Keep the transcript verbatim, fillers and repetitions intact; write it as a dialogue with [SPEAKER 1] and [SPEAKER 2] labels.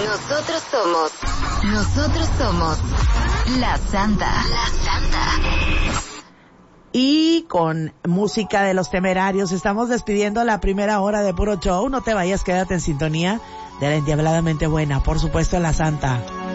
[SPEAKER 1] Nosotros somos, nosotros somos La Santa. La Santa.
[SPEAKER 2] Y con música de Los Temerarios estamos despidiendo la primera hora de Puro Show. No te vayas, quédate en sintonía de la Endiabladamente Buena, por supuesto, La Santa.